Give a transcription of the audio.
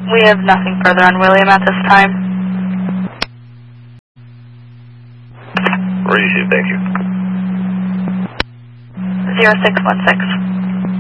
We have nothing further on William at this time. Received, thank you. 0616.